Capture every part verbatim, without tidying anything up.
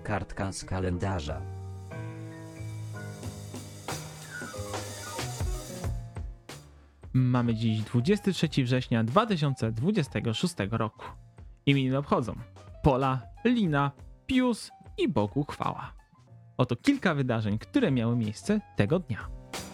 Kartka z kalendarza. Mamy dziś dwudziestego trzeciego września dwa tysiące dwudziestego szóstego roku. Imieniny obchodzą Pola, Lina, Pius i Bogu chwała. Oto kilka wydarzeń, które miały miejsce tego dnia.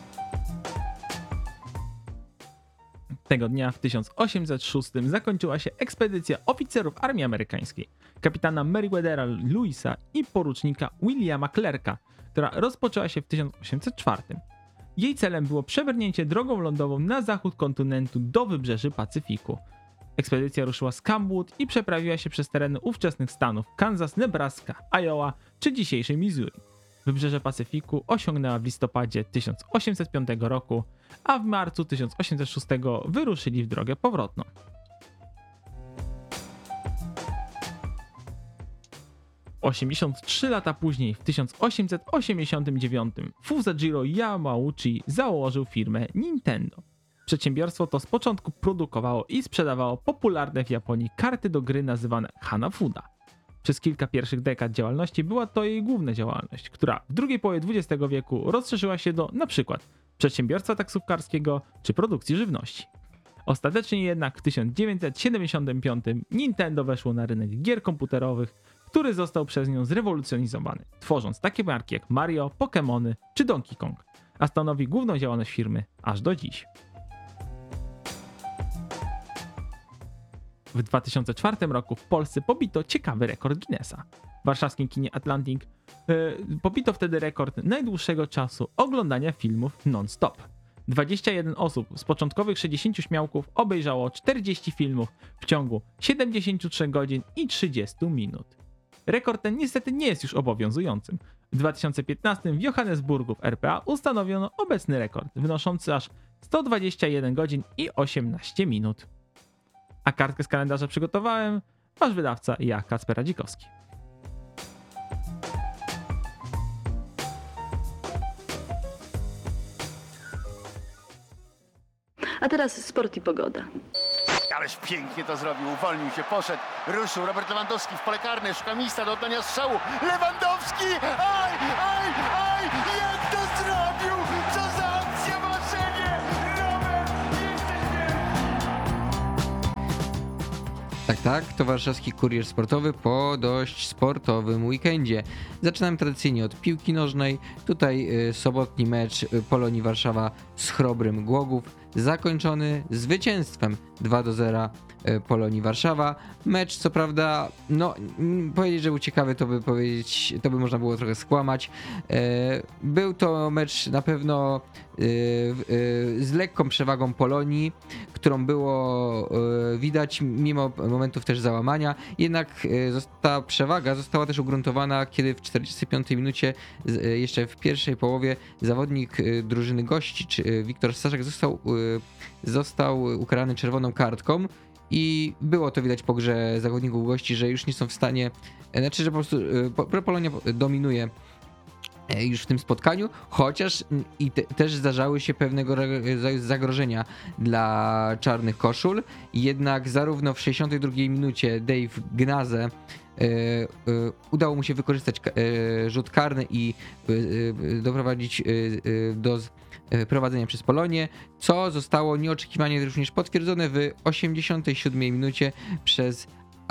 Tego dnia w tysiąc osiemset szóstym zakończyła się ekspedycja oficerów armii amerykańskiej, kapitana Meriwethera Lewisa i porucznika Williama Clarka, która rozpoczęła się w tysiąc osiemset czwartym. Jej celem było przebrnięcie drogą lądową na zachód kontynentu do wybrzeży Pacyfiku. Ekspedycja ruszyła z Camp Wood i przeprawiła się przez tereny ówczesnych stanów Kansas, Nebraska, Iowa czy dzisiejszej Missouri. Wybrzeże Pacyfiku osiągnęła w listopadzie tysiąc osiemset piątego roku, a w marcu tysiąc osiemset szóstego wyruszyli w drogę powrotną. osiemdziesiąt trzy lata później, w tysiąc osiemset osiemdziesiątym dziewiątym, Fusajiro Yamauchi założył firmę Nintendo. Przedsiębiorstwo to z początku produkowało i sprzedawało popularne w Japonii karty do gry nazywane Hanafuda. Przez kilka pierwszych dekad działalności była to jej główna działalność, która w drugiej połowie dwudziestego wieku rozszerzyła się do np. przedsiębiorstwa taksówkarskiego czy produkcji żywności. Ostatecznie jednak w tysiąc dziewięćset siedemdziesiątym piątym Nintendo weszło na rynek gier komputerowych, który został przez nią zrewolucjonizowany, tworząc takie marki jak Mario, Pokémony czy Donkey Kong, a stanowi główną działalność firmy aż do dziś. W dwa tysiące czwartym roku w Polsce pobito ciekawy rekord Guinnessa. W warszawskim kinie Atlantic yy, pobito wtedy rekord najdłuższego czasu oglądania filmów non-stop. dwadzieścia jeden osób z początkowych sześćdziesięciu śmiałków obejrzało czterdzieści filmów w ciągu siedemdziesięciu trzech godzin i trzydziestu minut. Rekord ten niestety nie jest już obowiązującym. W dwa tysiące piętnastym w Johannesburgu w R P A ustanowiono obecny rekord, wynoszący aż sto dwadzieścia jeden godzin i osiemnaście minut. A kartkę z kalendarza przygotowałem wasz wydawca, ja, Kacper Radzikowski. A teraz sport i pogoda. Ależ pięknie to zrobił, uwolnił się, poszedł, ruszył. Robert Lewandowski w pole karne, szuka miejsca do oddania strzału. Lewandowski! Aj, aj, aj! Jak to zrobił? Co za akcja, marzenie! Robert, jesteś wielki! Tak, tak, to warszawski kurier sportowy po dość sportowym weekendzie. Zaczynamy tradycyjnie od piłki nożnej. Tutaj y, sobotni mecz y, Polonii Warszawa z Chrobrym Głogów, zakończony zwycięstwem dwa do zera y, Polonii Warszawa. Mecz co prawda, no m, powiedzieć, że był ciekawy, to by powiedzieć, to by można było trochę skłamać. Y, był to mecz na pewno y, y, z lekką przewagą Polonii, którą było y, widać mimo momentów też załamania, jednak y, ta przewaga została też ugruntowana, kiedy w czterdziestej piątej minucie, y, jeszcze w pierwszej połowie, zawodnik y, drużyny gości, czy y, Wiktor Staszek został, y, został ukarany czerwoną kartką i było to widać po grze zawodników gości, że już nie są w stanie, znaczy, że po prostu y, Polonia dominuje już w tym spotkaniu, chociaż i te, też zdarzały się pewnego rodzaju zagrożenia dla czarnych koszul, jednak zarówno w sześćdziesiątej drugiej minucie Dave Gnaze y, y, udało mu się wykorzystać y, rzut karny i y, y, doprowadzić y, y, do prowadzenia przez Polonię, co zostało nieoczekiwanie również potwierdzone w osiemdziesiątej siódmej minucie przez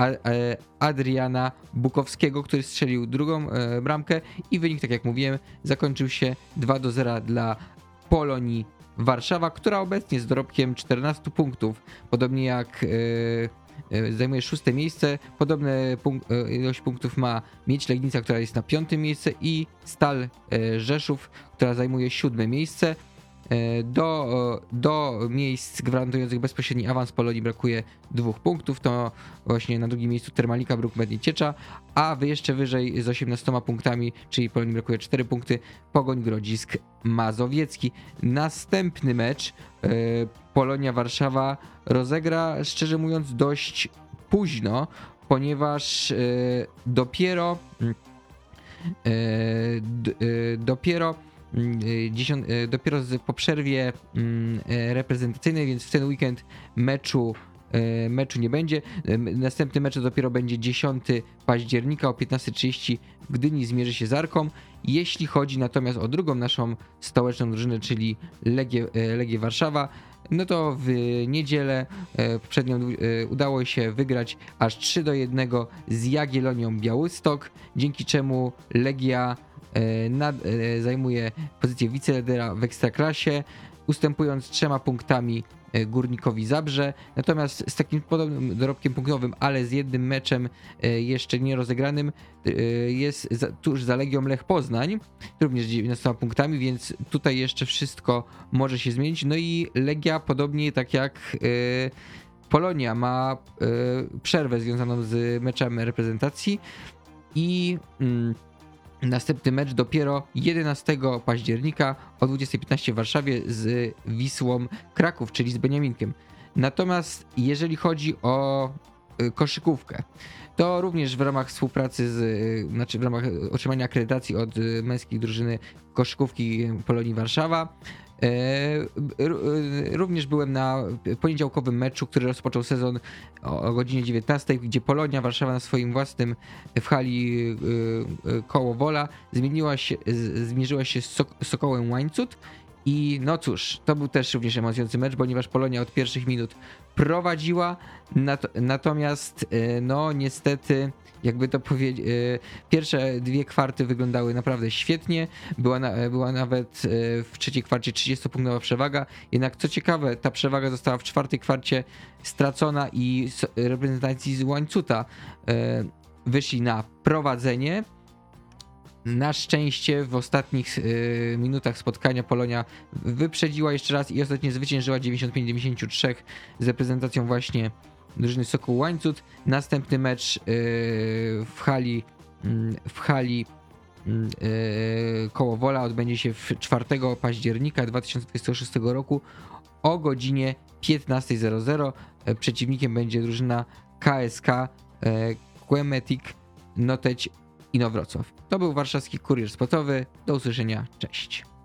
Adriana Bukowskiego, który strzelił drugą bramkę i wynik, tak jak mówiłem, zakończył się dwa do zera dla Polonii Warszawa, która obecnie z dorobkiem czternastu punktów, podobnie jak zajmuje szóste miejsce, podobne punk- ilość punktów ma Miedź Legnica, która jest na piątym miejscu, i Stal Rzeszów, która zajmuje siódme miejsce. Do, do miejsc gwarantujących bezpośredni awans Polonii brakuje dwóch punktów, to właśnie na drugim miejscu Termalika, Bruk-Med i Ciecza, a jeszcze wyżej z osiemnastoma punktami, czyli Polonii brakuje cztery punkty, Pogoń Grodzisk Mazowiecki. Następny mecz Polonia-Warszawa rozegra, szczerze mówiąc, dość późno, ponieważ dopiero dopiero dopiero po przerwie reprezentacyjnej, więc w ten weekend meczu e, meczu nie będzie. E, Następny mecz to dopiero będzie dziesiątego października o piętnasta trzydzieści w Gdyni zmierzy się z Arką. Jeśli chodzi natomiast o drugą naszą stołeczną drużynę, czyli Legię, e, Legię Warszawa, no to w niedzielę e, poprzednią e, udało się wygrać aż trzy do jednego z Jagiellonią Białystok, dzięki czemu Legia e, nad, e, zajmuje pozycję wicelidera w Ekstraklasie, ustępując trzema punktami e, Górnikowi Zabrze. Natomiast z takim podobnym dorobkiem punktowym, ale z jednym meczem e, jeszcze nie rozegranym, e, jest za, tuż za Legią Lech Poznań, również z dziewiętnastoma punktami, więc tutaj jeszcze wszystko może się zmienić. No i Legia, podobnie tak jak e, Polonia, ma e, przerwę związaną z meczem reprezentacji i mm, następny mecz dopiero jedenastego października o dwudziestej piętnaście w Warszawie z Wisłą Kraków, czyli z Beniaminkiem. Natomiast jeżeli chodzi o y, koszykówkę, to również w ramach współpracy z, y, znaczy w ramach otrzymania akredytacji od y, męskiej drużyny koszykówki Polonii Warszawa, e, r- y, również byłem na poniedziałkowym meczu, który rozpoczął sezon o, o godzinie dziewiętnastej, gdzie Polonia Warszawa na swoim własnym w hali y, y, koło Wola zmieniła się, z, zmierzyła się z Sok- Sokołem Łańcut. I no cóż, to był też również emocjonujący mecz, ponieważ Polonia od pierwszych minut prowadziła, nat- natomiast e, no niestety, jakby to powiedzieć, pierwsze dwie kwarty wyglądały naprawdę świetnie, była, na, była nawet e, w trzeciej kwarcie trzydziestopunktowa przewaga, jednak co ciekawe, ta przewaga została w czwartej kwarcie stracona i s- reprezentanci z Łańcuta e, wyszli na prowadzenie. Na szczęście w ostatnich y, minutach spotkania Polonia wyprzedziła jeszcze raz i ostatnio zwyciężyła dziewięćdziesiąt pięć do dziewięćdziesięciu trzech z reprezentacją właśnie drużyny Sokół Łańcut. Następny mecz y, w hali y, w hali y, koło Wola odbędzie się w czwartego października dwa tysiące dwudziestego szóstego roku o godzinie piętnasta zero zero. Przeciwnikiem będzie drużyna K S K y, Kłemetik Noteć Inowrocław. To był warszawski Kurier Sportowy. Do usłyszenia. Cześć.